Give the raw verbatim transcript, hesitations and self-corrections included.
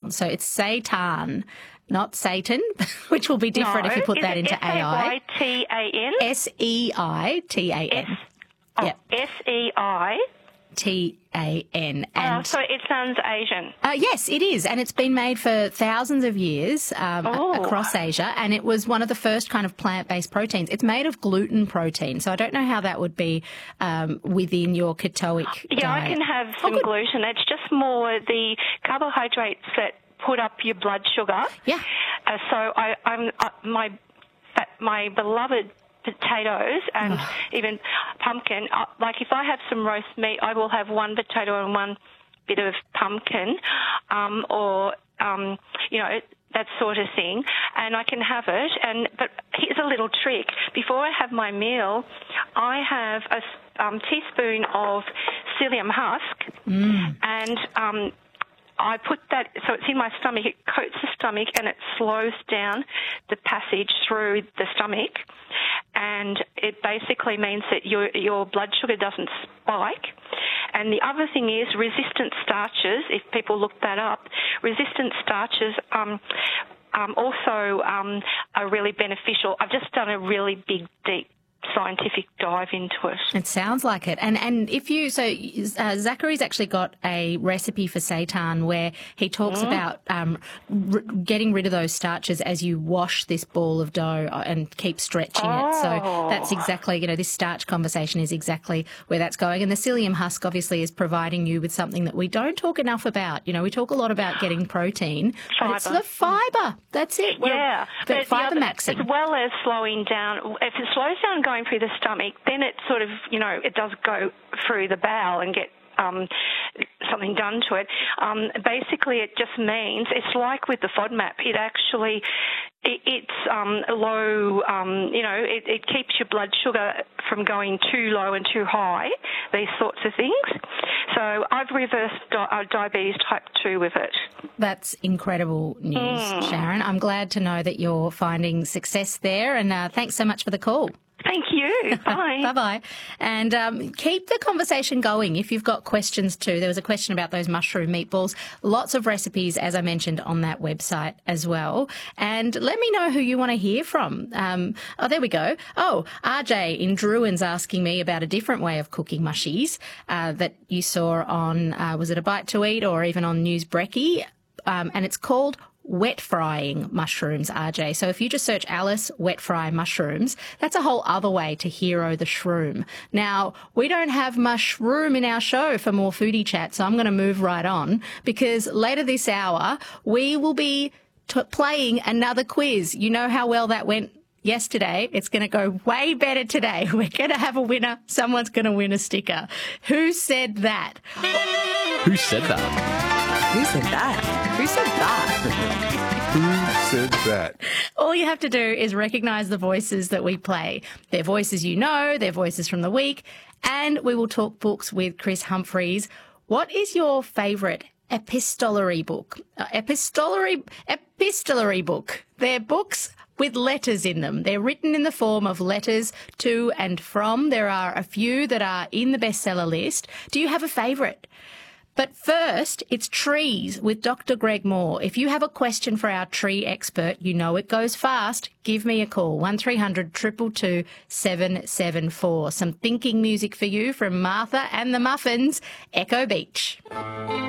spelled. So it's seitan, not Satan, which will be different no. if you put Is that it into A I. S A Y T A N? S E I T A N. S- oh, Yep. S E I T A N. Oh, And so it sounds Asian. Uh, yes, it is, and it's been made for thousands of years um, a- Oh. across Asia, and it was one of the first kind of plant-based proteins. It's made of gluten protein, so I don't know how that would be um, within your ketoic Yeah, diet. I can have Oh, some good. gluten. It's just more the carbohydrates that put up your blood sugar. Yeah. Uh, so I, I'm uh, my my beloved potatoes and even pumpkin. Uh, like if I have some roast meat, I will have one potato and one bit of pumpkin, um, or um, you know, that sort of thing, and I can have it. And but here's a little trick: before I have my meal, I have a um, teaspoon of psyllium husk, Mm. and um, I put that, so it's in my stomach, it coats the stomach and it slows down the passage through the stomach, and it basically means that your your blood sugar doesn't spike. And the other thing is resistant starches, if people look that up, resistant starches um, um, also um, are really beneficial. I've just done a really big, deep scientific dive into it. It sounds like it. And and if you, so uh, Zachary's actually got a recipe for seitan where he talks Mm. about um, r- getting rid of those starches as you wash this ball of dough and keep stretching it. So Oh. that's exactly, you know, this starch conversation is exactly where that's going. And the psyllium husk obviously is providing you with something that we don't talk enough about. You know, we talk a lot about getting protein, but it's Fibre. the fibre. That's it. We're- Yeah, The but fibre the other- maxing. as well as slowing down. If it slows down going through the stomach, then it sort of, you know, it does go through the bowel and get um, something done to it. Um, basically, it just means it's like with the FODMAP. It actually it, it's um, low. Um, you know, it, it keeps your blood sugar from going too low and too high. These sorts of things. So I've reversed di- uh, diabetes type two with it. That's incredible news, Mm. Sharon. I'm glad to know that you're finding success there, and uh, thanks so much for the call. Thank you. Bye. Bye-bye. And um, keep the conversation going if you've got questions too. There was a question about those mushroom meatballs. Lots of recipes, as I mentioned, on that website as well. And let me know who you want to hear from. Um, oh, there we go. Oh, R J in Druin's asking me about a different way of cooking mushies uh, that you saw on, uh, was it A Bite to Eat or even on News Brekkie? Um, and it's called wet frying mushrooms, R J. So if you just search Alice wet fry mushrooms, that's a whole other way to hero the shroom. Now, we don't have mushroom in our show for more foodie chat, so I'm going to move right on because later this hour, we will be t- playing another quiz. You know how well that went yesterday. It's going to go way better today. We're going to have a winner. Someone's going to win a sticker. Who said that? Who said that? Who said that? Who said that? Who said that? All you have to do is recognise the voices that we play. They're voices you know, they're voices from the week, and we will talk books with Chris Humphreys. What is your favourite epistolary book? Uh, epistolary, epistolary book. They're books with letters in them. They're written in the form of letters to and from. There are a few that are in the bestseller list. Do you have a favourite? But first, it's trees with Doctor Greg Moore. If you have a question for our tree expert, you know it goes fast, give me a call, one three hundred two two two seven seven four. Some thinking music for you from Martha and the Muffins, Echo Beach.